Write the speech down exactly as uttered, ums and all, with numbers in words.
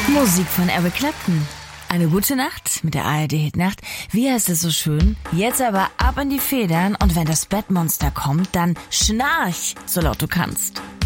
Musik von Eric Clapton. Eine gute Nacht mit der A R D-Hitnacht. Wie heißt es so schön? Jetzt aber ab in die Federn und wenn das Bettmonster kommt, dann schnarch, so laut du kannst.